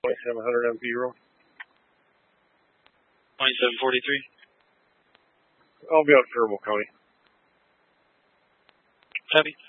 2700 MP roll. 2743. I'll be out Turbo County. Copy.